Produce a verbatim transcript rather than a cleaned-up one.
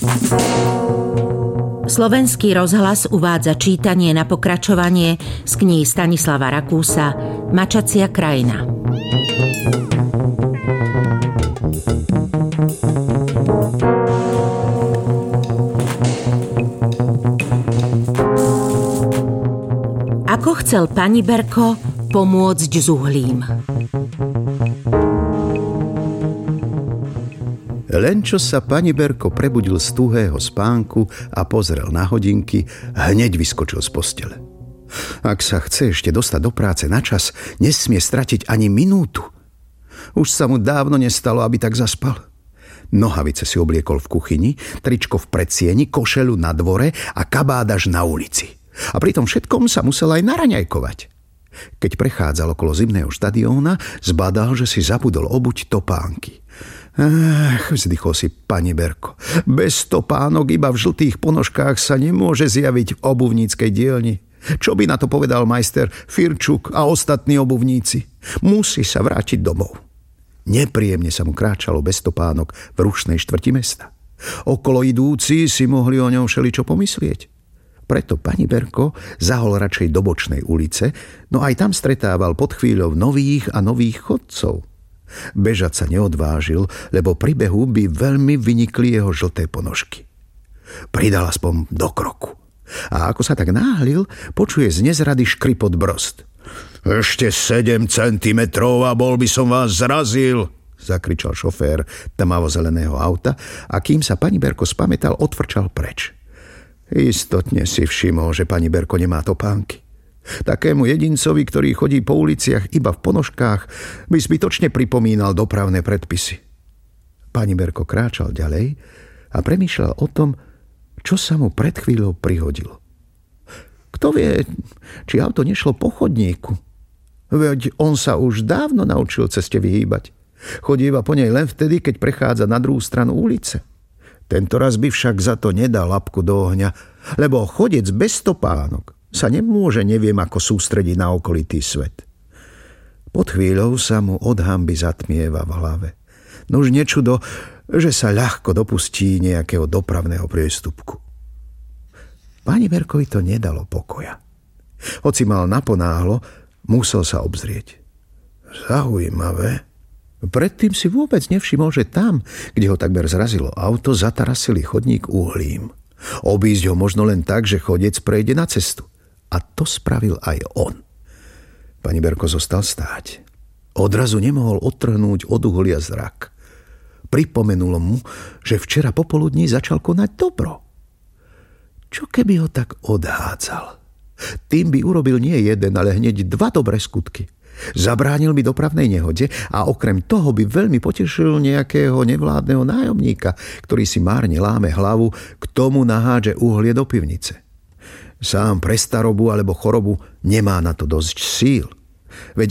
Slovenský rozhlas uvádza čítanie na pokračovanie z kníh Stanislava Rakúsa Mačacia krajina. Ako chcel Paniberko pomôcť s uhlím. Len čo sa Paniberko prebudil z tuhého spánku a pozrel na hodinky, hneď vyskočil z postele. Ak sa chce ešte dostať do práce na čas, nesmie stratiť ani minútu. Už sa mu dávno nestalo, aby tak zaspal. Nohavice si obliekol v kuchyni, tričko v predsieni, košeľu na dvore a kabádaž na ulici. A pri tom všetkom sa musel aj naraňajkovať. Keď prechádzal okolo zimného štadióna, zbadal, že si zabudol obuť topánky. Ach, vzdychol si Paniberko. Bez topánok iba v žltých ponožkách sa nemôže zjaviť v obuvníckej dielni. Čo by na to povedal majster Firčuk a ostatní obuvníci? Musí sa vrátiť domov. Nepríjemne sa mu kráčalo bez topánok v rušnej štvrti mesta. Okolo idúci si mohli o ňom všeličo pomyslieť. Preto Paniberko zahol radšej do bočnej ulice, no aj tam stretával pod chvíľou nových a nových chodcov. Bežať sa neodvážil, lebo pri behu by veľmi vynikli jeho žlté ponožky. Pridal aspoň do kroku. A ako sa tak náhlil, počuje z nezrady škripot brzd. Ešte sedem centimetrov a bol by som vás zrazil, zakričal šofér tmavo-zeleného auta a kým sa Paniberko spamätal, odfrčal preč. Istotne si všimol, že Paniberko nemá topánky. Takému jedincovi, ktorý chodí po uliciach iba v ponožkách, by zbytočne pripomínal dopravné predpisy. Paniberko kráčal ďalej a premýšľal o tom, čo sa mu pred chvíľou prihodilo. Kto vie, či auto nešlo po chodníku? Veď on sa už dávno naučil ceste vyhýbať. Chodíva po nej len vtedy, keď prechádza na druhú stranu ulice. Tento raz by však za to nedal labku do ohňa, lebo chodec bez topánok sa nemôže neviem ako sústrediť na okolitý svet. Pod chvíľou sa mu od hanby zatmieva v hlave. No už nečudo, že sa ľahko dopustí nejakého dopravného priestupku. Paniberkovi to nedalo pokoja. Hoci mal naponáhlo, musel sa obzrieť. Zaujímavé. Predtým si vôbec nevšimol, že tam, kde ho takmer zrazilo auto, zatarasili chodník uhlím. Obísť ho možno len tak, že chodec prejde na cestu. A to spravil aj on. Paniberko zostal stáť. Odrazu nemohol odtrhnúť od uhlia zrak. Pripomenulo mu, že včera popoludní začal konať dobro. Čo keby ho tak odhádzal? Tým by urobil nie jeden, ale hneď dva dobré skutky. Zabránil by dopravnej nehode a okrem toho by veľmi potešil nejakého nevládneho nájomníka, ktorý si márne láme hlavu, k tomu nahádže uhlie do pivnice. Sám pre starobu alebo chorobu nemá na to dosť síl. Veď